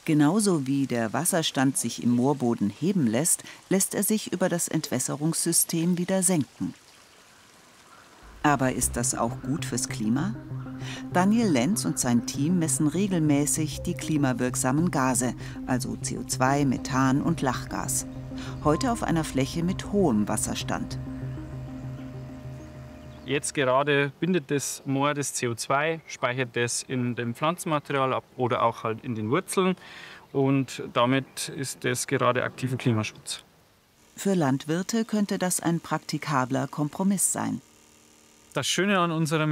Genauso wie der Wasserstand sich im Moorboden heben lässt, lässt er sich über das Entwässerungssystem wieder senken. Aber ist das auch gut fürs Klima? Daniel Lenz und sein Team messen regelmäßig die klimawirksamen Gase, also CO2, Methan und Lachgas. Heute auf einer Fläche mit hohem Wasserstand. Jetzt gerade bindet das Moor das CO2, speichert das in dem Pflanzenmaterial ab oder auch halt in den Wurzeln. Und damit ist das gerade aktiver Klimaschutz. Für Landwirte könnte das ein praktikabler Kompromiss sein. Das Schöne an unserer